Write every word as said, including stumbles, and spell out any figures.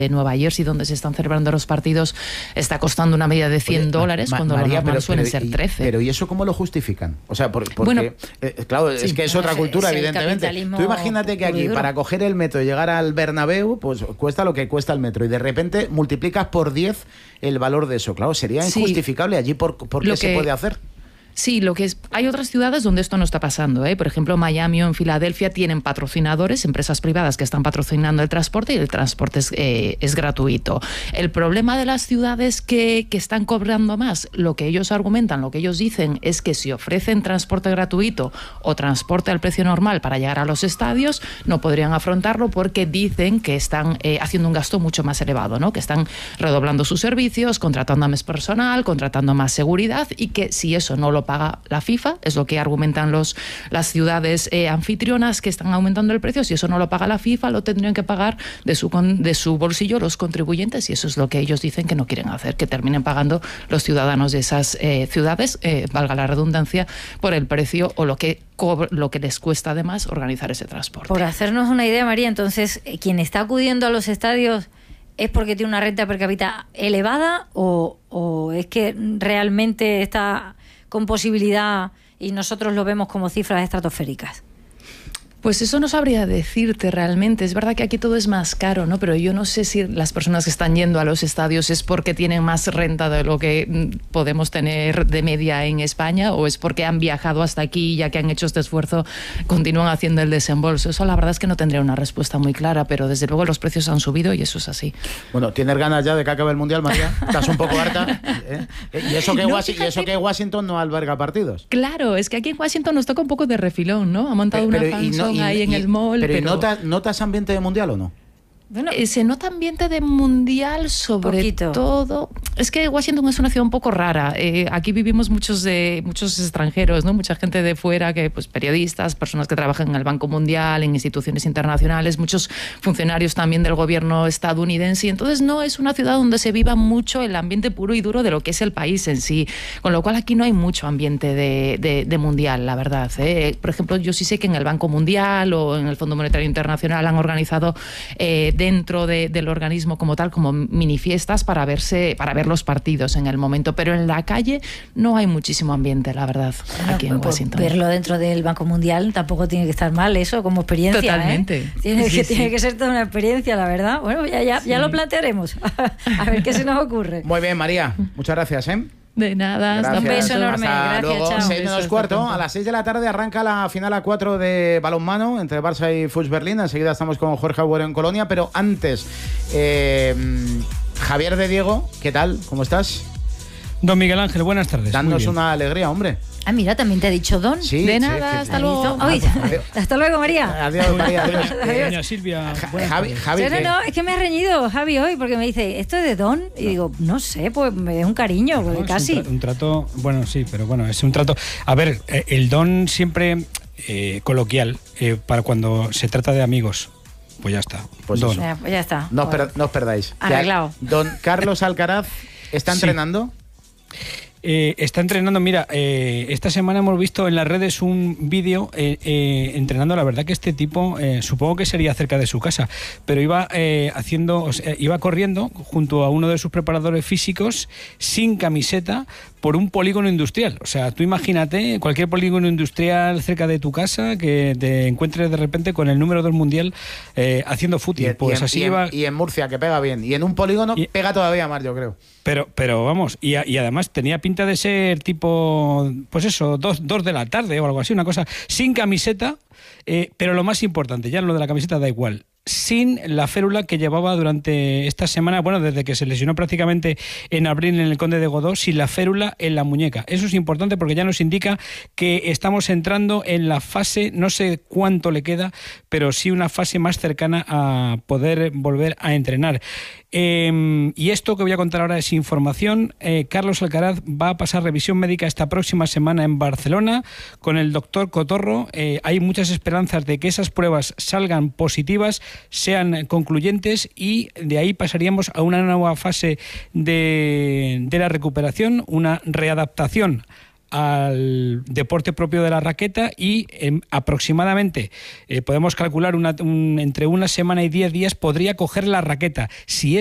de Nueva Jersey, donde se están celebrando los partidos, está costando una media de cien Oye, dólares, ma, cuando María, lo normal pero, suelen pero, ser trece. Pero ¿y eso cómo lo justifican? O sea, por, porque, bueno, eh, claro, sí, es que es otra cultura, es evidentemente. Tú imagínate que aquí, para coger el metro y llegar al Bernabéu, pues cuesta lo que cuesta el metro, y de repente multiplicas por diez el valor de eso. Claro, sería injustificable. Sí. Allí, ¿por, por qué lo se que... puede hacer? Sí, lo que es, hay otras ciudades donde esto no está pasando, ¿eh? Por ejemplo, Miami o en Filadelfia tienen patrocinadores, empresas privadas que están patrocinando el transporte, y el transporte es, eh, es gratuito. El problema de las ciudades que, que están cobrando más, lo que ellos argumentan, lo que ellos dicen es que si ofrecen transporte gratuito o transporte al precio normal para llegar a los estadios, no podrían afrontarlo porque dicen que están eh, haciendo un gasto mucho más elevado, ¿no? Que están redoblando sus servicios, contratando a más personal, contratando más seguridad, y que si eso no lo paga la FIFA, es lo que argumentan los, las ciudades eh, anfitrionas, que están aumentando el precio. Si eso no lo paga la FIFA, lo tendrían que pagar de su, de su bolsillo los contribuyentes, y eso es lo que ellos dicen que no quieren hacer, que terminen pagando los ciudadanos de esas eh, ciudades, eh, valga la redundancia, por el precio o lo que, lo que les cuesta además organizar ese transporte. Por hacernos una idea, María, entonces, quien está acudiendo a los estadios ¿es porque tiene una renta per cápita elevada o, o es que realmente está con posibilidad y nosotros lo vemos como cifras estratosféricas? Pues eso no sabría decirte realmente. Es verdad que aquí todo es más caro, ¿no? Pero yo no sé si las personas que están yendo a los estadios es porque tienen más renta de lo que podemos tener de media en España, o es porque han viajado hasta aquí, ya que han hecho este esfuerzo, continúan haciendo el desembolso. Eso la verdad es que no tendría una respuesta muy clara, pero desde luego los precios han subido y eso es así. Bueno, ¿tienes ganas ya de que acabe el Mundial, María? ¿Estás un poco harta? ¿Eh? ¿Y, eso que no, Washington, ¿Y eso que Washington no alberga partidos? Claro, es que aquí en Washington nos toca un poco de refilón, ¿no? Ha montado pero, una fanzone ahí y, en el mall. Pero, pero... ¿notas, ¿notas ambiente de mundial o no? Bueno, eh, se nota ambiente de mundial, sobre poquito. todo. Es que Washington es una ciudad un poco rara. Eh, aquí vivimos muchos de muchos extranjeros, ¿no? Mucha gente de fuera, que pues periodistas, personas que trabajan en el Banco Mundial, en instituciones internacionales, muchos funcionarios también del gobierno estadounidense. Y entonces no es una ciudad donde se viva mucho el ambiente puro y duro de lo que es el país en sí. Con lo cual aquí no hay mucho ambiente de, de, de mundial, la verdad. ¿eh? Por ejemplo, yo sí sé que en el Banco Mundial o en el Fondo Monetario Internacional han organizado eh, dentro de, del organismo como tal, como minifiestas para verse, para ver los partidos en el momento, pero en la calle no hay muchísimo ambiente, la verdad, bueno, aquí en pues, Washington. Verlo dentro del Banco Mundial tampoco tiene que estar mal eso como experiencia. Totalmente. ¿eh? Tiene, sí, que, sí. tiene que ser toda una experiencia, la verdad. Bueno, ya, ya, sí. ya lo plantearemos. A ver qué se nos ocurre. Muy bien, María. Muchas gracias, ¿eh? De nada, gracias. Un beso enorme. Hasta Gracias, luego. chao. seis menos cuarto. A las seis de la tarde arranca la final a cuatro de balonmano entre Barça y Fuchs Berlín. Enseguida estamos con Jorge Agüero en Colonia, pero antes, eh, Javier de Diego, ¿qué tal? ¿Cómo estás? Don Miguel Ángel, buenas tardes. Danos una alegría, hombre. Ah, mira, también te ha dicho Don. Sí, de sí, nada, sí, hasta sí. luego. Oye, hasta luego, María. Adiós, María. Adiós. Doña Silvia. Javi, Javi, no, no, no, es que me ha reñido Javi hoy porque me dice, ¿esto es de Don? Y digo, no sé, pues me es un cariño, porque no, casi. Un, tra un trato, bueno, sí, pero bueno, es un trato. A ver, el Don siempre eh, coloquial eh, para cuando se trata de amigos. Pues ya está. Pues, Don. Ya, pues ya está. No os, per no os perdáis. Arreglado. Don Carlos Alcaraz está entrenando. Sí. Eh, está entrenando, mira, eh, esta semana hemos visto en las redes un vídeo eh, eh, entrenando. La verdad que este tipo, eh, supongo que sería cerca de su casa, pero iba eh, haciendo, o sea, iba corriendo junto a uno de sus preparadores físicos sin camiseta por un polígono industrial. O sea, tú imagínate cualquier polígono industrial cerca de tu casa que te encuentres de repente con el número dos mundial eh, haciendo fútbol. Y, pues y, en, así y, iba... en, y en Murcia, que pega bien. Y en un polígono y... pega todavía más, yo creo. Pero, pero vamos, y, y además tenía pinta de ser tipo, pues eso, dos, dos de la tarde o algo así, una cosa, sin camiseta, eh, pero lo más importante, ya lo de la camiseta da igual, sin la férula que llevaba durante esta semana, bueno, desde que se lesionó prácticamente en abril en el Conde de Godó, sin la férula en la muñeca. Eso es importante porque ya nos indica que estamos entrando en la fase, no sé cuánto le queda, pero sí una fase más cercana a poder volver a entrenar. Eh, y esto que voy a contar ahora es información. eh, Carlos Alcaraz va a pasar revisión médica esta próxima semana en Barcelona con el doctor Cotorro. Eh, hay muchas esperanzas de que esas pruebas salgan positivas, sean concluyentes, y de ahí pasaríamos a una nueva fase de, de la recuperación, una readaptación al deporte propio de la raqueta y eh, aproximadamente eh, podemos calcular una, un, entre una semana y diez días podría coger la raqueta. Si